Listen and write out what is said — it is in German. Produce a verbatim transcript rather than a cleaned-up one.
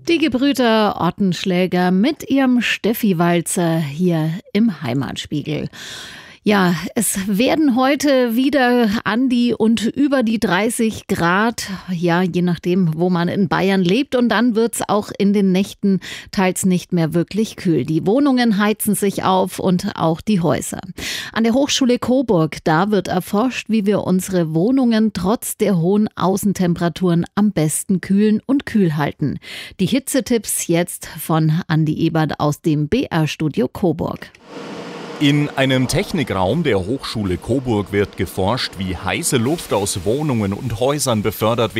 Die Gebrüder Ottenschläger mit ihrem Steffi-Walzer hier im Heimatspiegel. Ja, es werden heute wieder an die und über die dreißig Grad, ja, je nachdem, wo man in Bayern lebt. Und dann wird's auch in den Nächten teils nicht mehr wirklich kühl. Die Wohnungen heizen sich auf und auch die Häuser. An der Hochschule Coburg, da wird erforscht, wie wir unsere Wohnungen trotz der hohen Außentemperaturen am besten kühlen und kühl halten. Die Hitzetipps jetzt von Andi Ebert aus dem B R-Studio Coburg. In einem Technikraum der Hochschule Coburg wird geforscht, wie heiße Luft aus Wohnungen und Häusern befördert wird.